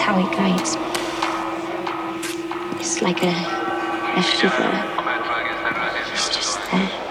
how it guides me. It's like a shiver. It's just there.